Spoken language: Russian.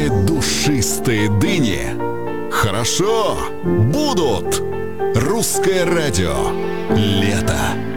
самые душистые дыни. Хорошо, будут. Русское радио. Лето.